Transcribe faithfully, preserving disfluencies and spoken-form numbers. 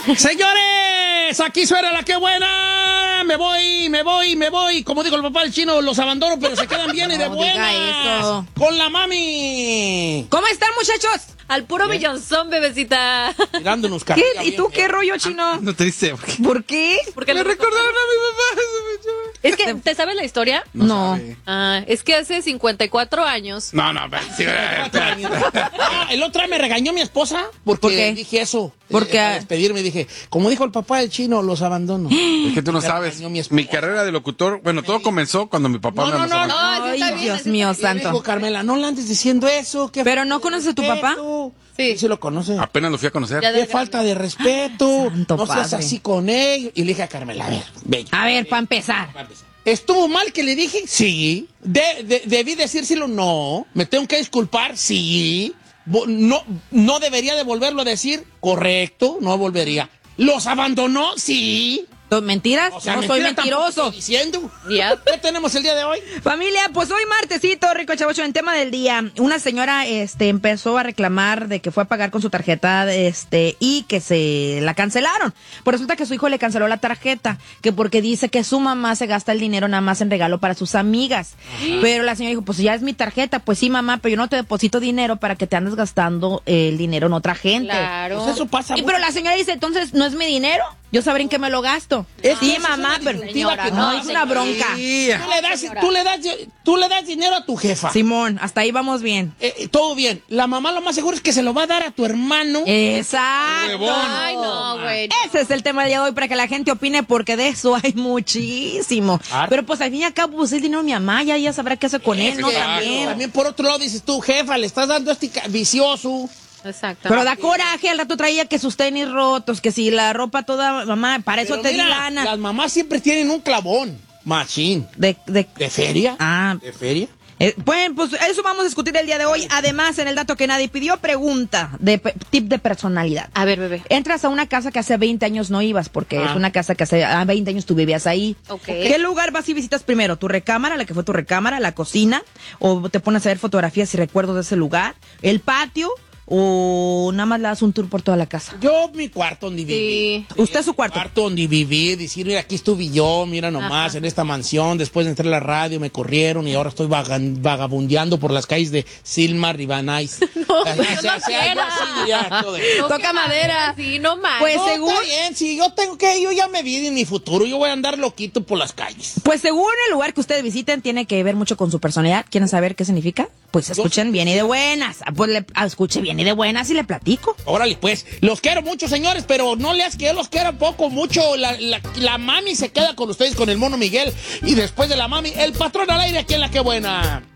Señores, aquí suena la que buena. Me voy, me voy, me voy. Como dijo el papá del chino, los abandono, pero se quedan bien no, y de buenas. Con la mami. ¿Cómo están, muchachos? Al puro ¿Eh? millonzón, bebecita. Tirándonos ¿Qué? ¿Y tú qué rollo, chino? Ah, no te dice. ¿Por qué? Porque me recordaron a mi papá. Es que, ¿te sabes la historia? No. no. Ah, es que hace cincuenta y cuatro años. No, no, sí, ah, el otro día me regañó mi esposa porque ¿Por qué? dije eso. Porque eh, a despedirme dije, como dijo el papá del chino, los abandono. Es que tú no me sabes. Mi, mi carrera de locutor, bueno, todo comenzó cuando mi papá no, me no, no, no, Ay, Dios bien, mío santo. Dijo, Carmela, no le andes diciendo eso. ¿Pero no conoces a tu papá? Sí. Sí lo conoce. Apenas lo fui a conocer. Qué falta de respeto. Santo no seas padre. así con él. Y le dije a Carmela, a ver, ven. A ver, para empezar. empezar. ¿Estuvo mal que le dije? Sí. De, de, ¿Debí decírselo? No. ¿Me tengo que disculpar? Sí. No, no debería de volverlo a decir. Correcto, no volvería. ¿Los abandonó? Sí. ¿Mentiras? O sea, no soy mentiroso. Diciendo. Yep. ¿Qué tenemos el día de hoy? Familia, pues hoy martesito, rico chavocho, en tema del día. Una señora este empezó a reclamar de que fue a pagar con su tarjeta este y que se la cancelaron. Pues resulta que su hijo le canceló la tarjeta, que porque dice que su mamá se gasta el dinero nada más en regalo para sus amigas. Ajá. Pero la señora dijo, pues ya es mi tarjeta. Pues sí, mamá, pero yo no te deposito dinero para que te andes gastando el dinero en otra gente. Claro. Pues eso pasa. Y pero la señora dice, entonces, ¿no es mi dinero? Yo sabré en qué me lo gasto. Es sí, que mamá, pero señora, no, no, es una bronca. Sí. Tú, le das, tú, le das, tú le das dinero a tu jefa. Simón, hasta ahí vamos bien. Eh, todo bien. La mamá lo más seguro es que se lo va a dar a tu hermano. Exacto. Ay, no, güey. Ese es el tema del día de hoy para que la gente opine, porque de eso hay muchísimo. Ah. Pero pues al fin y al cabo, pues el dinero de mi mamá, ya, ya sabrá qué hacer con es él, ¿no? Que, También. También por otro lado dices tú, jefa, le estás dando a este vicioso. Exacto. Pero da coraje, al rato traía que sus tenis rotos, que si la ropa toda, mamá, para eso Pero te mira, di lana. las mamás siempre tienen un clavón, machín. De, de, ¿De feria? Ah. ¿De feria? Eh, bueno, pues eso vamos a discutir el día de hoy. Además, en el dato que nadie pidió, pregunta de pe- tip de personalidad. A ver, bebé. Entras a una casa que hace veinte años no ibas, porque Ah. es una casa que hace ah, veinte años tú vivías ahí. Ok. ¿Qué lugar vas y visitas primero? ¿Tu recámara, la que fue tu recámara, la cocina? ¿O te pones a ver fotografías y recuerdos de ese lugar? ¿El patio? ¿O nada más le das un tour por toda la casa? Yo, mi cuarto donde viví. Sí. ¿Usted su cuarto? cuarto donde viví, decir, mira, aquí estuve yo, mira nomás, Ajá. en esta mansión, después de entrar a la radio me corrieron y ahora estoy vagan, vagabundeando por las calles de Silmar y Van Nuys. No, O sea, yo o sea, no quiera. yo así, ya, todo eso. No, Toca qué madera. Sí, no más. Pues, No, según- está bien, sí, yo tengo que, yo ya me vi en mi futuro, yo voy a andar loquito por las calles. Pues según el lugar que ustedes visiten, tiene que ver mucho con su personalidad. ¿Quieren saber qué significa? Pues escuchen bien y de buenas. Ah, Pues le, ah, escuche bien y de buenas y le platico. Órale, pues, los quiero mucho, señores, pero no leas que yo los quiero poco, mucho. La, la, la mami se queda con ustedes, con el mono Miguel. Y después de la mami, el patrón al aire aquí en La Que Buena.